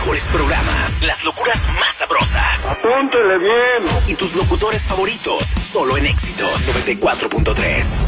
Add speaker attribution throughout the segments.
Speaker 1: mejores programas, las locuras más sabrosas.
Speaker 2: Apúntele bien.
Speaker 1: Y tus locutores favoritos, solo en Éxitos 94.3.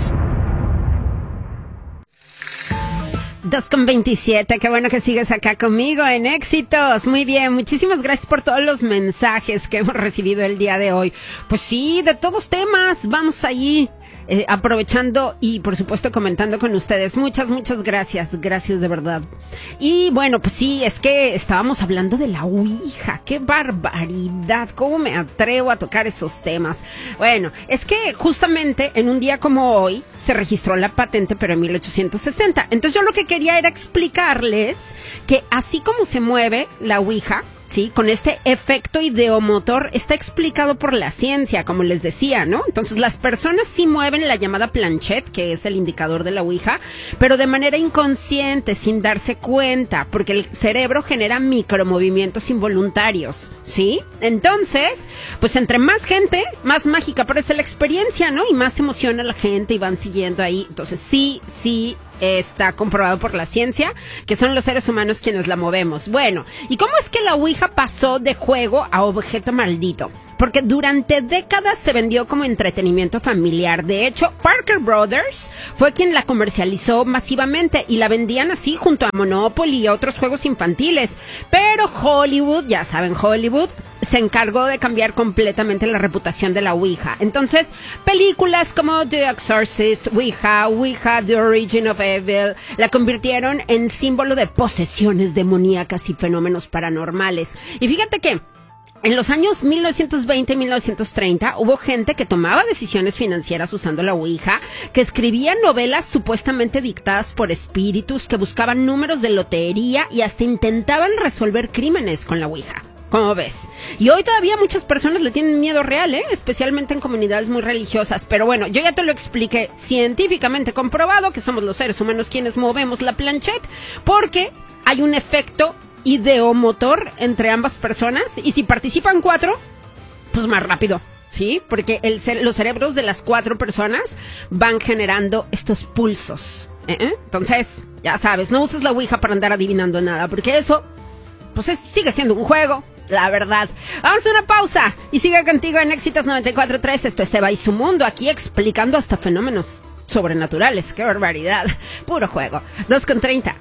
Speaker 3: 2:27, qué bueno que sigues acá conmigo en Éxitos. Muy bien, muchísimas gracias por todos los mensajes que hemos recibido el día de hoy. Pues sí, de todos temas, vamos ahí aprovechando y por supuesto comentando con ustedes. Muchas gracias de verdad. Y bueno, pues sí, es que estábamos hablando de la Ouija. ¡Qué barbaridad! ¿Cómo me atrevo a tocar esos temas? Bueno, es que justamente en un día como hoy se registró la patente, pero en 1860. Entonces yo lo que quería era explicarles que así como se mueve la Ouija, sí, con este efecto ideomotor, está explicado por la ciencia, como les decía, ¿no? Entonces las personas sí mueven la llamada planchette, que es el indicador de la Ouija, pero de manera inconsciente, sin darse cuenta, porque el cerebro genera micromovimientos involuntarios, ¿sí? Entonces, pues entre más gente, más mágica parece la experiencia, ¿no? Y más emociona a la gente y van siguiendo ahí. Entonces sí, está comprobado por la ciencia que son los seres humanos quienes la movemos. Bueno, ¿y cómo es que la Ouija pasó de juego a objeto maldito? Porque durante décadas se vendió como entretenimiento familiar. De hecho, Parker Brothers fue quien la comercializó masivamente y la vendían así junto a Monopoly y otros juegos infantiles. Pero Hollywood, ya saben, Hollywood se encargó de cambiar completamente la reputación de la Ouija. Entonces, películas como The Exorcist, Ouija, The Origin of Evil, la convirtieron en símbolo de posesiones demoníacas y fenómenos paranormales. Y fíjate que en los años 1920 y 1930 hubo gente que tomaba decisiones financieras usando la Ouija, que escribía novelas supuestamente dictadas por espíritus, que buscaban números de lotería y hasta intentaban resolver crímenes con la Ouija. ¿Cómo ves? Y hoy todavía muchas personas le tienen miedo real, especialmente en comunidades muy religiosas. Pero bueno, yo ya te lo expliqué, científicamente comprobado que somos los seres humanos quienes movemos la planchette, porque hay un efecto ideomotor entre ambas personas, y si participan 4, pues más rápido, ¿sí? Porque los cerebros de las 4 personas van generando estos pulsos. Entonces, ya sabes, no uses la Ouija para andar adivinando nada, porque eso, pues sigue siendo un juego, la verdad. Vamos a una pausa y sigue contigo en Éxitos 94.3. Esto es Eva y su mundo, aquí explicando hasta fenómenos sobrenaturales. ¡Qué barbaridad! Puro juego. 2:30.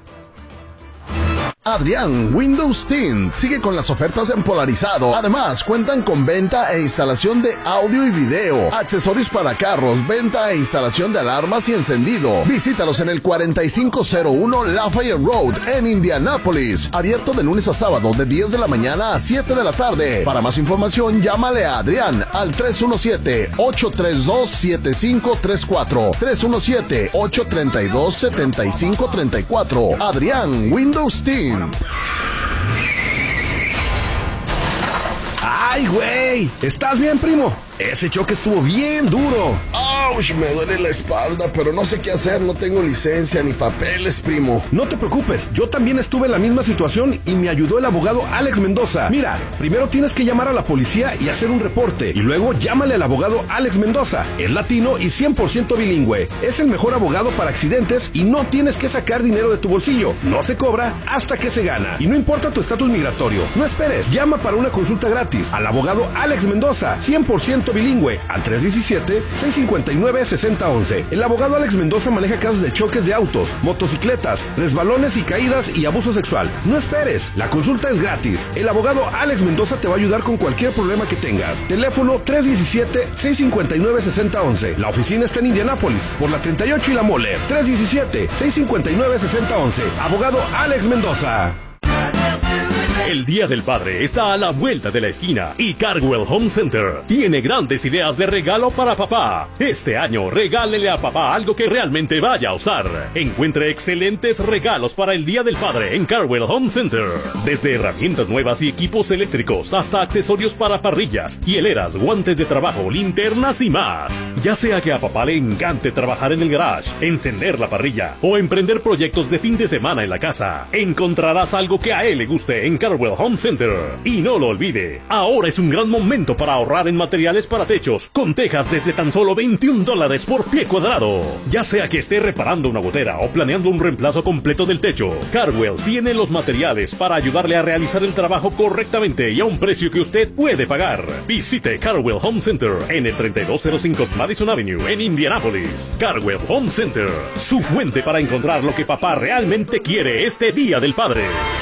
Speaker 4: Adrián Windows Tint sigue con las ofertas en Polarizado. Además, cuentan con venta e instalación de audio y video, accesorios para carros, venta e instalación de alarmas y encendido. Visítalos en el 4501 Lafayette Road en Indianápolis. Abierto de lunes a sábado de 10 de la mañana a 7 de la tarde. Para más información, llámale a Adrián al 317-832-7534. 317-832-7534. Adrián Windows Tint.
Speaker 5: ¡Ay, güey! ¿Estás bien, primo? Ese choque estuvo bien duro.
Speaker 4: ¡Auch! Me duele la espalda, pero no sé qué hacer. No tengo licencia ni papeles, primo.
Speaker 5: No te preocupes, yo también estuve en la misma situación y me ayudó el abogado Alex Mendoza. Mira, primero tienes que llamar a la policía y hacer un reporte, y luego llámale al abogado Alex Mendoza. Es latino y 100% bilingüe. Es el mejor abogado para accidentes y no tienes que sacar dinero de tu bolsillo. No se cobra hasta que se gana. Y no importa tu estatus migratorio. No esperes, llama para una consulta gratis al abogado Alex Mendoza, 100% bilingüe, al 317-659-6011. El abogado Alex Mendoza maneja casos de choques de autos, motocicletas, resbalones y caídas y abuso sexual. No esperes, la consulta es gratis. El abogado Alex Mendoza te va a ayudar con cualquier problema que tengas. Teléfono 317-659-6011. La oficina está en Indianápolis, por la 38 y la Mole. 317-659-6011. Abogado Alex Mendoza.
Speaker 6: El Día del Padre está a la vuelta de la esquina y Cardwell Home Center tiene grandes ideas de regalo para papá. Este año regálele a papá algo que realmente vaya a usar. Encuentre excelentes regalos para el Día del Padre en Cardwell Home Center. Desde herramientas nuevas y equipos eléctricos hasta accesorios para parrillas, hieleras, guantes de trabajo, linternas y más. Ya sea que a papá le encante trabajar en el garage, encender la parrilla o emprender proyectos de fin de semana en la casa, encontrarás algo que a él le guste en Cardwell Carwell Home Center. Y no lo olvide, ahora es un gran momento para ahorrar en materiales para techos, con tejas desde tan solo $21 por pie cuadrado. Ya sea que esté reparando una gotera o planeando un reemplazo completo del techo, Carwell tiene los materiales para ayudarle a realizar el trabajo correctamente y a un precio que usted puede pagar. Visite Carwell Home Center en el 3205 Madison Avenue en Indianápolis. Carwell Home Center, su fuente para encontrar lo que papá realmente quiere este Día del Padre.